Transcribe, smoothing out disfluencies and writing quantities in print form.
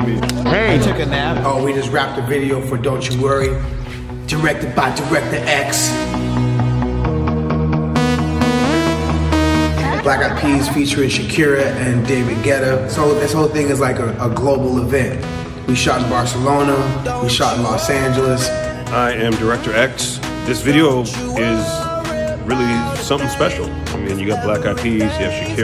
Hey, took a nap. Oh, we just wrapped a video for Don't You Worry, directed by Director X. Black Eyed Peas featuring Shakira and David Guetta. So this whole thing is like a global event. We shot in Barcelona, we shot in Los Angeles. I am Director X. This video is really something special. I mean, you got Black Eyed Peas, you have Shakira.